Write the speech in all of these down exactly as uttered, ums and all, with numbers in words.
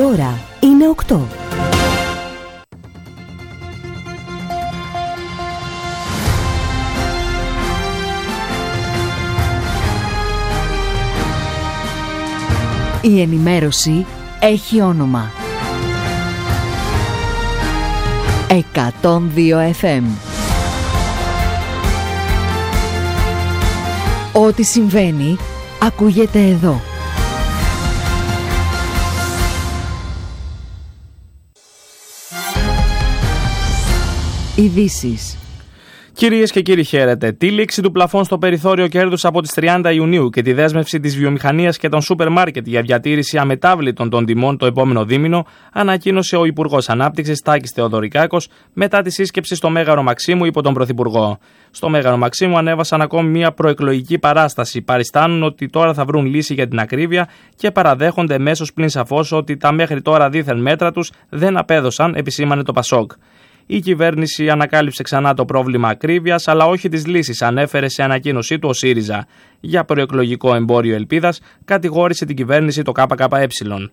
Η ώρα είναι οκτώ. Η ενημέρωση έχει όνομα. εκατόν δύο εφ εμ. Ό,τι συμβαίνει, ακούγεται εδώ. Ειδήσεις. Κυρίες και κύριοι, χαίρετε. Τη λήξη του πλαφών στο περιθώριο κέρδους από τις τριάντα Ιουνίου και τη δέσμευση της βιομηχανίας και των σούπερ μάρκετ για διατήρηση αμετάβλητων των τιμών το επόμενο δίμηνο, ανακοίνωσε ο Υπουργός Ανάπτυξης Τάκης Θεοδωρικάκος μετά τη σύσκεψη στο Μέγαρο Μαξίμου υπό τον Πρωθυπουργό. Στο Μέγαρο Μαξίμου ανέβασαν ακόμη μια προεκλογική παράσταση. Παριστάνουν ότι τώρα θα βρουν λύση για την ακρίβεια και παραδέχονται εμέσως πλην σαφώς ότι τα μέχρι τώρα δίθεν μέτρα τους δεν απέδωσαν, επισήμανε το Πασόκ. Η κυβέρνηση ανακάλυψε ξανά το πρόβλημα ακρίβειας, αλλά όχι τις λύσεις, ανέφερε σε ανακοίνωσή του ο ΣΥΡΙΖΑ. Για προεκλογικό εμπόριο ελπίδας, κατηγόρησε την κυβέρνηση το ΚΚΕ.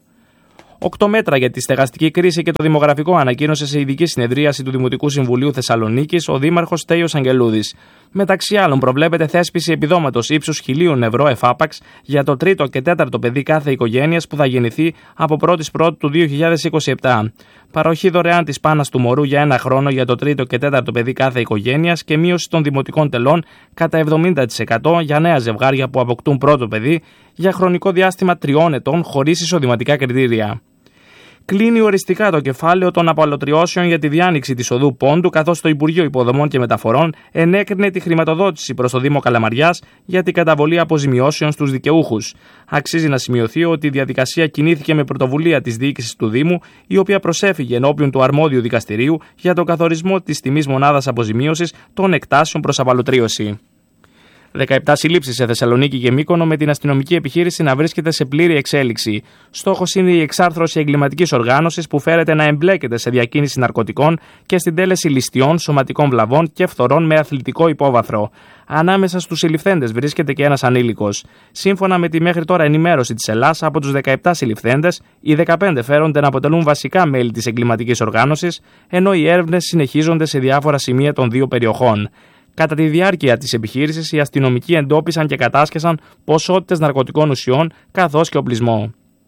Οκτώ μέτρα για τη στεγαστική κρίση και το δημογραφικό ανακοίνωσε σε ειδική συνεδρίαση του Δημοτικού Συμβουλίου Θεσσαλονίκης ο Δήμαρχος Στέλιος Αγγελούδης. Μεταξύ άλλων, προβλέπεται θέσπιση επιδόματος ύψους χιλίων ευρώ εφάπαξ για το τρίτο και τέταρτο παιδί κάθε οικογένειας που θα γεννηθεί από πρώτη Πρώτου του δύο χιλιάδες είκοσι επτά. Παροχή δωρεάν της πάνας του μωρού για ένα χρόνο για το τρίτο και τέταρτο παιδί κάθε οικογένειας και μείωση των δημοτικών τελών κατά εβδομήντα τοις εκατό για νέα ζευγάρια που αποκτούν πρώτο παιδί για χρονικό διάστημα τριών ετών χωρίς εισοδηματικά κριτήρια. Κλείνει οριστικά το κεφάλαιο των απαλωτριώσεων για τη διάνοιξη της οδού Πόντου, καθώς το Υπουργείο Υποδομών και Μεταφορών ενέκρινε τη χρηματοδότηση προς το Δήμο Καλαμαριάς για την καταβολή αποζημιώσεων στους δικαιούχους. Αξίζει να σημειωθεί ότι η διαδικασία κινήθηκε με πρωτοβουλία της διοίκησης του Δήμου, η οποία προσέφυγε ενώπιον του αρμόδιου δικαστηρίου για τον καθορισμό της τιμής μονάδας αποζημίωσης των εκτάσεων προς απαλωτρίωση. δεκαεπτά συλλήψεις σε Θεσσαλονίκη και Μύκονο με την αστυνομική επιχείρηση να βρίσκεται σε πλήρη εξέλιξη. Στόχος είναι η εξάρθρωση εγκληματικής οργάνωσης που φέρεται να εμπλέκεται σε διακίνηση ναρκωτικών και στην τέλεση ληστιών, σωματικών βλαβών και φθορών με αθλητικό υπόβαθρο. Ανάμεσα στους συλληφθέντες βρίσκεται και ένας ανήλικος. Σύμφωνα με τη μέχρι τώρα ενημέρωση της Ελλάς, από τους δεκαεπτά συλληφθέντες, οι δεκαπέντε φέρονται να αποτελούν βασικά μέλη της εγκληματικής οργάνωσης, ενώ οι έρευνες συνεχίζονται σε διάφορα σημεία των δύο περιοχών. Κατά τη διάρκεια της επιχείρησης, οι αστυνομικοί εντόπισαν και κατάσχεσαν ποσότητες ναρκωτικών ουσιών καθώς και οπλισμό.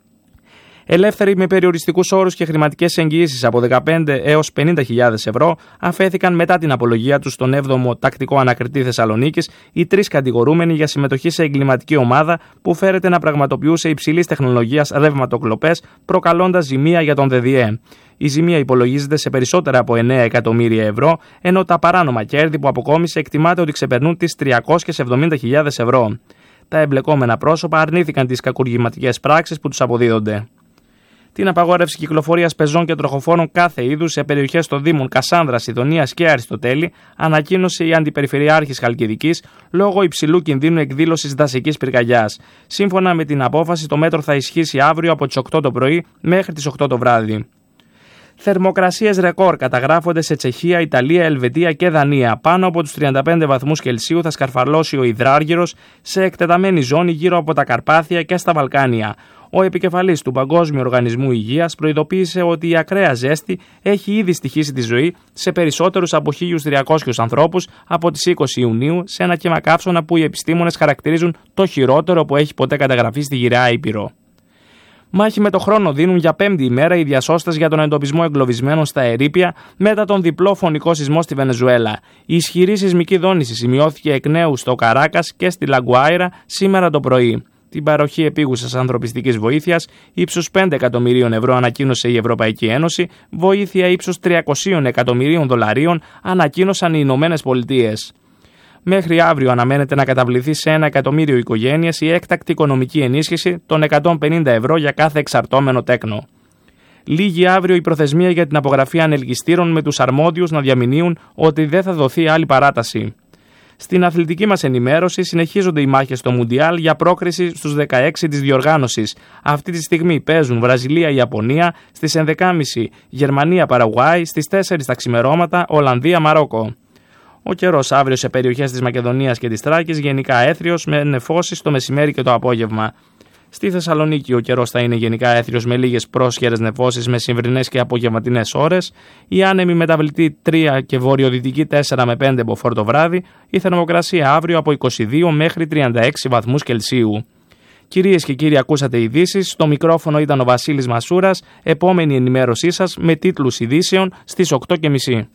Ελεύθεροι με περιοριστικούς όρους και χρηματικές εγγυήσεις από δεκαπέντε έως πενήντα χιλιάδες ευρώ αφέθηκαν μετά την απολογία τους στον έβδομο Τακτικό Ανακριτή Θεσσαλονίκης οι τρεις κατηγορούμενοι για συμμετοχή σε εγκληματική ομάδα που φέρεται να πραγματοποιούσε υψηλής τεχνολογίας ρευματοκλοπές, προκαλώντας ζημία για τον ΔΔΕ. Η ζημία υπολογίζεται σε περισσότερα από εννέα εκατομμύρια ευρώ, ενώ τα παράνομα κέρδη που αποκόμισε εκτιμάται ότι ξεπερνούν τις τριακόσιες εβδομήντα χιλιάδες ευρώ. Τα εμπλεκόμενα πρόσωπα αρνήθηκαν τις κακουργηματικές πράξεις που τους αποδίδονται. Την απαγόρευση κυκλοφορίας πεζών και τροχοφόρων κάθε είδους σε περιοχές των Δήμων Κασάνδρας, Ιδονίας και Αριστοτέλη ανακοίνωσε η Αντιπεριφερειάρχης Χαλκιδικής λόγω υψηλού κινδύνου εκδήλωσης δασικής πυρκαγιάς. Σύμφωνα με την απόφαση, το μέτρο θα ισχύσει αύριο από τις οκτώ το πρωί μέχρι τις οκτώ το βράδυ. Θερμοκρασίες ρεκόρ καταγράφονται σε Τσεχία, Ιταλία, Ελβετία και Δανία. Πάνω από τους τριάντα πέντε βαθμούς Κελσίου θα σκαρφαλώσει ο υδράργυρος σε εκτεταμένη ζώνη γύρω από τα Καρπάθια και στα Βαλκάνια. Ο επικεφαλής του Παγκόσμιου Οργανισμού Υγείας προειδοποίησε ότι η ακραία ζέστη έχει ήδη στοιχήσει τη ζωή σε περισσότερους από χίλιους τριακόσιους ανθρώπους από τις είκοσι Ιουνίου σε ένα κύμα καύσωνα που οι επιστήμονες χαρακτηρίζουν το χειρότερο που έχει ποτέ καταγραφεί στη γυραιά Ήπειρο. Μάχη με το χρόνο δίνουν για πέμπτη ημέρα οι διασώστες για τον εντοπισμό εγκλωβισμένων στα ερείπια μετά τον διπλό φωνικό σεισμό στη Βενεζουέλα. Η ισχυρή σεισμική δόνηση σημειώθηκε εκ νέου στο Καράκας και στη Λαγκουάιρα σήμερα το πρωί. Την παροχή επίγουσας ανθρωπιστικής βοήθειας ύψους πέντε εκατομμυρίων ευρώ ανακοίνωσε η Ευρωπαϊκή Ένωση, βοήθεια ύψους τριακόσια εκατομμυρίων δολαρίων ανακοίνωσαν οι Ηνωμένες Πολιτείες. Μέχρι αύριο αναμένεται να καταβληθεί σε ένα εκατομμύριο οικογένειες η έκτακτη οικονομική ενίσχυση των εκατόν πενήντα ευρώ για κάθε εξαρτώμενο τέκνο. Λήγει αύριο η προθεσμία για την απογραφή ανελκυστήρων με τους αρμόδιους να διαμηνύουν ότι δεν θα δοθεί άλλη παράταση. Στην αθλητική μας ενημέρωση συνεχίζονται οι μάχες στο Μουντιάλ για πρόκριση στους δεκαέξι της διοργάνωσης. Αυτή τη στιγμή παίζουν Βραζιλία-Ιαπωνία, στις ενδέκα και μισή Γερμανία-Παραγουάη, στις τέσσερις τα ξημερώματα Ολλανδία-Μαρόκο. Ο καιρός αύριο σε περιοχές της Μακεδονίας και της Θράκης γενικά έθριος με νεφώσεις το μεσημέρι και το απόγευμα. Στη Θεσσαλονίκη ο καιρός θα είναι γενικά έθριος με λίγες πρόσχερες νεφώσεις με σημβρινές και απογευματινές ώρες. Η άνεμη μεταβλητή τρία και βορειοδυτική τέσσερα με πέντε μποφόρ το βράδυ. Η θερμοκρασία αύριο από είκοσι δύο μέχρι τριάντα έξι βαθμούς Κελσίου. Κυρίες και κύριοι, ακούσατε ειδήσεις. Στο μικρόφωνο ήταν ο Βασίλης Μασούρας. Επόμενη ενημέρωσή σας με τίτλους ειδήσεων στις οκτώ και μισή.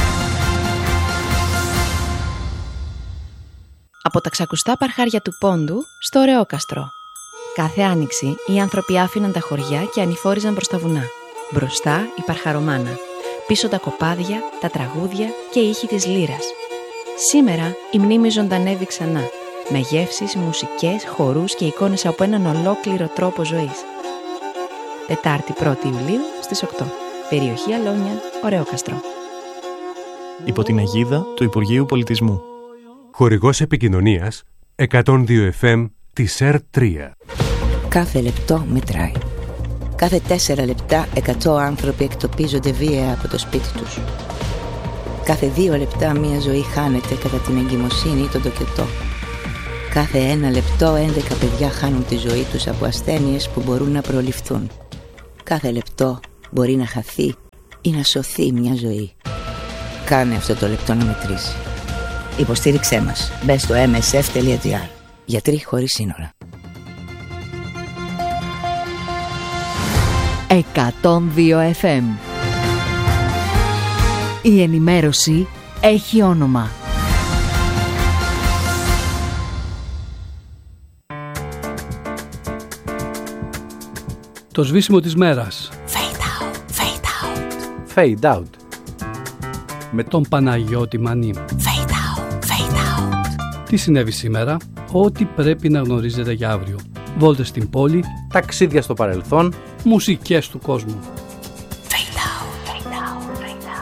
Από τα ξακουστά παρχάρια του Πόντου στο Ρεόκαστρο. Κάθε άνοιξη οι άνθρωποι άφηναν τα χωριά και ανηφόριζαν προς τα βουνά. Μπροστά η παρχαρομάνα, πίσω τα κοπάδια, τα τραγούδια και οι ήχοι της λύρας. Σήμερα η μνήμη ζωντανεύει ξανά, με γεύσεις, μουσικές, χορούς και εικόνες από έναν ολόκληρο τρόπο ζωής. Τετάρτη πρώτη Ιουλίου στις οκτώ. Περιοχή Αλόνια, Ρεόκαστρο. Υπό την αιγίδα του Υπουργείου Πολιτισμού. Χορηγός επικοινωνίας εκατόν δύο εφ εμ της ΕΡ τρία. Κάθε λεπτό μετράει. Κάθε τέσσερα λεπτά εκατό άνθρωποι εκτοπίζονται βία από το σπίτι τους. Κάθε δύο λεπτά μία ζωή χάνεται κατά την εγκυμοσύνη ή τον τοκετό. Κάθε ένα λεπτό έντεκα παιδιά χάνουν τη ζωή τους από ασθένειες που μπορούν να προληφθούν. Κάθε λεπτό μπορεί να χαθεί ή να σωθεί μια ζωή. Κάνε αυτό το λεπτό να μετρήσει. Υποστήριξέ μας. Μπες στο εμ ες εφ τελεία τζι άρ. Γιατροί χωρίς σύνορα. εκατόν δύο εφ εμ. Η ενημέρωση έχει όνομα. Το σβήσιμο της μέρας. Fade out, fade out. Fade out. Με τον Παναγιώτη Μανή. Fade out, fade out. Τι συνέβη σήμερα, ό,τι πρέπει να γνωρίζετε για αύριο. Βόλτες στην πόλη, Ταξίδια στο παρελθόν, μουσικές του κόσμου.